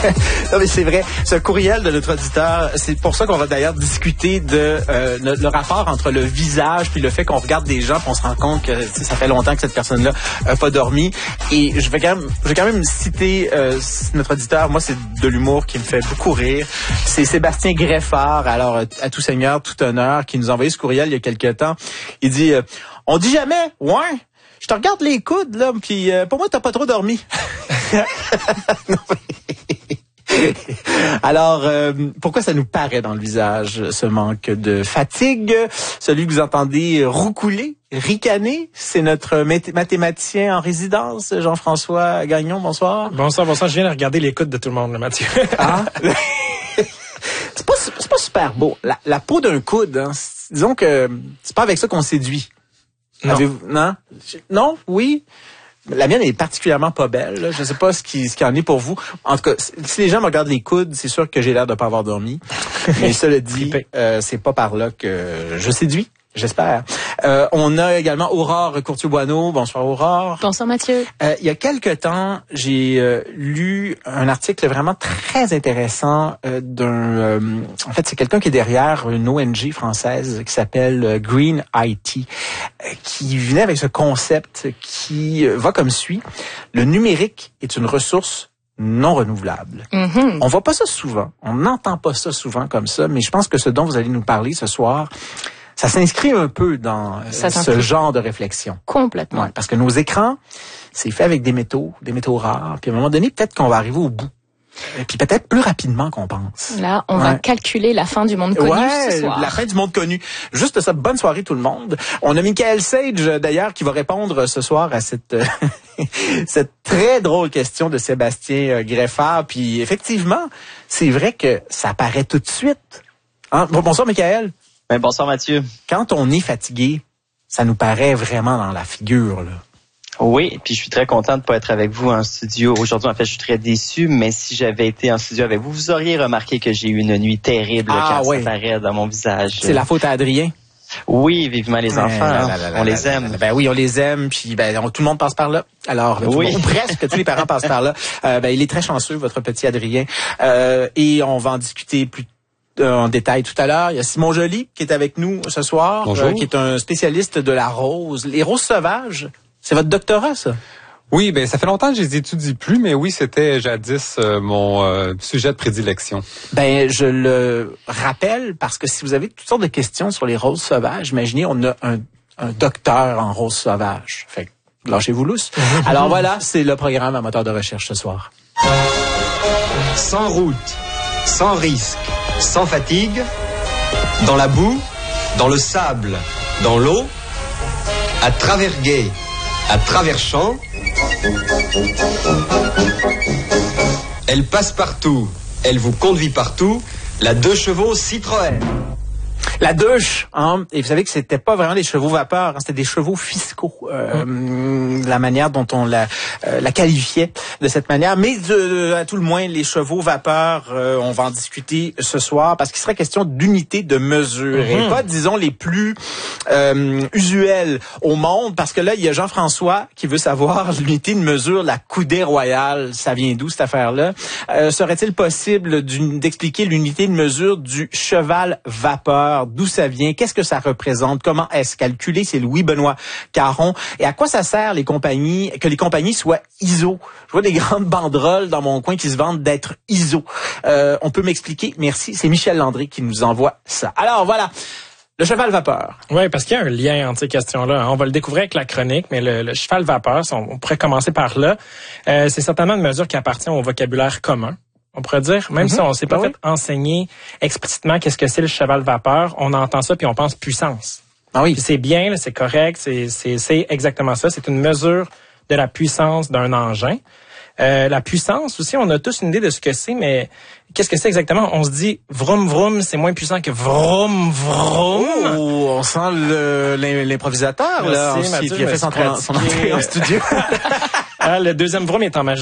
Non, mais c'est vrai. Ce courriel de notre auditeur, c'est pour ça qu'on va d'ailleurs discuter de le rapport entre le visage puis le fait qu'on regarde des gens puis on se rend compte que ça fait longtemps que cette personne-là n'a pas dormi. Et je vais quand même citer notre auditeur. Moi, c'est de l'humour qui me fait beaucoup rire. C'est Sébastien Greffard, alors à tout seigneur, tout honneur, qui nous a envoyé ce courriel il y a quelque temps. Il dit on dit jamais, ouais, je te regarde les coudes, là, puis pour moi, t'as pas trop dormi. Non, alors, pourquoi ça nous paraît dans le visage, ce manque de fatigue? Celui que vous entendez roucouler, ricaner, c'est notre mathématicien en résidence, Jean-François Gagnon. Bonsoir. Bonsoir. Je viens de regarder les coudes de tout le monde, Mathieu. Ah? C'est pas super beau. La peau d'un coude, hein, disons que c'est pas avec ça qu'on séduit. Non. Non? Non? Oui? La mienne est particulièrement pas belle. Là. Je ne sais pas ce qui en est pour vous. En tout cas, si les gens me regardent les coudes, c'est sûr que j'ai l'air de pas avoir dormi. Mais cela dit, c'est pas par là que je séduis. J'espère. On a également Aurore Courtier-Boineau. Bonsoir Aurore. Bonsoir Mathieu. Il y a quelque temps, j'ai lu un article vraiment très intéressant en fait, c'est quelqu'un qui est derrière une ONG française qui s'appelle Green IT, qui venait avec ce concept qui va comme suit. Le numérique est une ressource non renouvelable. Mm-hmm. On voit pas ça souvent. On n'entend pas ça souvent comme ça, mais je pense que ce dont vous allez nous parler ce soir, ça s'inscrit un peu dans ce genre de réflexion. Complètement. Ouais, parce que nos écrans, c'est fait avec des métaux rares. Puis à un moment donné, peut-être qu'on va arriver au bout. Et puis peut-être plus rapidement qu'on pense. Là, on va calculer la fin du monde connu ce soir. La fin du monde connu. Juste ça, bonne soirée tout le monde. On a Michael Sage, d'ailleurs, qui va répondre ce soir à cette très drôle question de Sébastien Greffard. Puis effectivement, c'est vrai que ça paraît tout de suite. Hein? Bonsoir Michael. Ben, bonsoir Mathieu. Quand on est fatigué, ça nous paraît vraiment dans la figure, là. Oui, puis je suis très content de pas être avec vous en studio aujourd'hui. En fait, je suis très déçu, mais si j'avais été en studio avec vous, vous auriez remarqué que j'ai eu une nuit terrible quand ça paraît dans mon visage. C'est la faute à Adrien. Oui, vivement les enfants, on les aime. Ben oui, on les aime, puis tout le monde passe par là. Alors, ou presque tous les parents passent par là. Il est très chanceux, votre petit Adrien. Et on va en discuter plus en détail tout à l'heure. Il y a Simon Joly qui est avec nous ce soir, qui est un spécialiste de la rose. Les roses sauvages, c'est votre doctorat, ça? Oui, ça fait longtemps que je les étudie plus, mais oui, c'était jadis mon sujet de prédilection. Je le rappelle parce que si vous avez toutes sortes de questions sur les roses sauvages, imaginez, on a un docteur en roses sauvages. Fait que lâchez-vous lousse. Alors voilà, c'est le programme à moteur de recherche ce soir. Sans route, sans risque, sans fatigue, dans la boue, dans le sable, dans l'eau, à travers gué, à travers champs, elle passe partout, elle vous conduit partout, la 2 chevaux Citroën. La douche, hein, et vous savez que c'était pas vraiment des chevaux vapeur, hein, c'était des chevaux fiscaux. La manière dont on la qualifiait de cette manière, mais à tout le moins les chevaux vapeur, on va en discuter ce soir parce qu'il serait question d'unités de mesure et pas, disons, les plus usuelles au monde, parce que là il y a Jean-François qui veut savoir l'unité de mesure, la coudée royale, ça vient d'où cette affaire-là? Serait-il possible d'expliquer l'unité de mesure du cheval vapeur? D'où ça vient? Qu'est-ce que ça représente? Comment est-ce calculé? C'est Louis-Benoît Caron. Et à quoi ça sert que les compagnies soient ISO? Je vois des grandes banderoles dans mon coin qui se vantent d'être ISO. On peut m'expliquer? Merci. C'est Michel Landry qui nous envoie ça. Alors voilà. Le cheval vapeur. Oui, parce qu'il y a un lien entre ces questions-là. On va le découvrir avec la chronique, mais le cheval vapeur, on pourrait commencer par là. C'est certainement une mesure qui appartient au vocabulaire commun. On pourrait dire, même si on s'est pas fait enseigner explicitement qu'est-ce que c'est le cheval vapeur, on entend ça puis on pense puissance. Ah oui. Puis c'est bien, là, c'est correct, c'est exactement ça. C'est une mesure de la puissance d'un engin. La puissance aussi, on a tous une idée de ce que c'est, mais qu'est-ce que c'est exactement? On se dit vroom vroom, c'est moins puissant que vroom vroom. Oh, on sent l'improvisateur là, qui a fait son entrée en studio. Le deuxième vroom est en